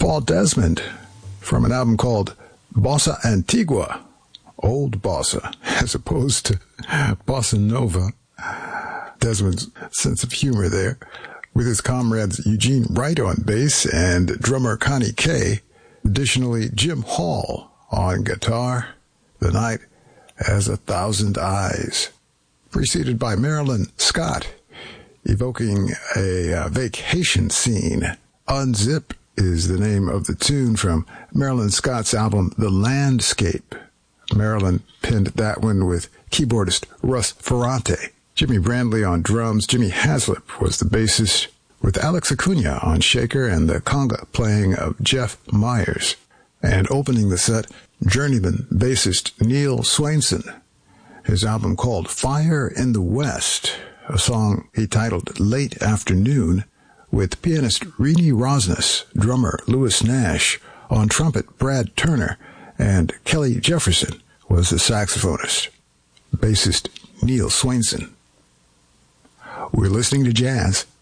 Paul Desmond from an album called Bossa Antigua, Old Bossa, as opposed to Bossa Nova. Desmond's sense of humor there, with his comrades Eugene Wright on bass and drummer Connie Kay. Additionally, Jim Hall on guitar. The Night Has 1,000 Eyes. Preceded by Marilyn Scott, evoking a vacation scene. Unzip is the name of the tune from Marilyn Scott's album The Landscape. Marilyn penned that one with keyboardist Russ Ferrante. Jimmy Brandley on drums. Jimmy Haslip was the bassist, with Alex Acuna on shaker and the conga playing of Jeff Myers. And opening the set, journeyman bassist Neil Swainson. His album called Fire in the West, a song he titled Late Afternoon, with pianist Rini Rosnes, drummer Louis Nash, on trumpet Brad Turner, and Kelly Jefferson was the saxophonist. Bassist Neil Swainson. We're listening to jazz